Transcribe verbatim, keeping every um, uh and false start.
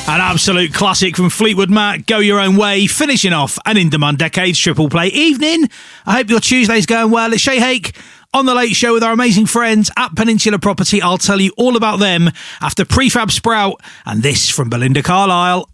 An absolute classic from Fleetwood Mac, Go Your Own Way, finishing off an In Demand Decades triple play evening. I hope your Tuesday's going well. It's Shay Hake on The Late Show with our amazing friends at Peninsula Property. I'll tell you all about them after Prefab Sprout and this from Belinda Carlisle.